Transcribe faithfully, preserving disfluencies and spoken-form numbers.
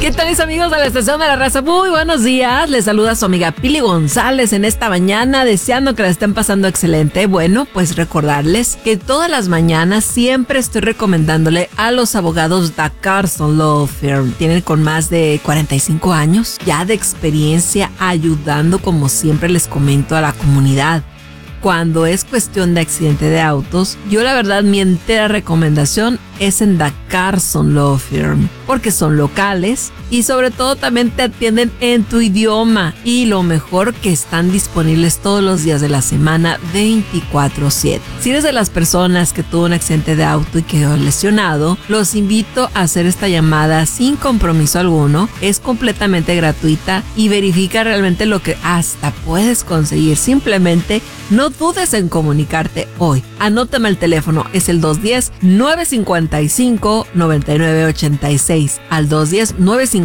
¿Qué tal, mis amigos de la Estación de la Raza? Muy buenos días. Les saluda su amiga Pili González en esta mañana, deseando que la estén pasando excelente. Bueno, pues recordarles que todas las mañanas siempre estoy recomendándole a los abogados da Carson Law Firm. Tienen con más de cuarenta y cinco años ya de experiencia ayudando, como siempre les comento, a la comunidad. Cuando es cuestión de accidente de autos, yo la verdad mi entera recomendación es en da Carson Law Firm, porque son locales y sobre todo también te atienden en tu idioma, y lo mejor que están disponibles todos los días de la semana veinticuatro siete. Si eres de las personas que tuvo un accidente de auto y quedó lesionado, los invito a hacer esta llamada sin compromiso alguno. Es completamente gratuita y verifica realmente lo que hasta puedes conseguir. Simplemente no dudes en comunicarte hoy. Anótame el teléfono, es el dos uno cero, nueve cinco cinco, nueve nueve ocho seis, al dos uno cero, nueve cinco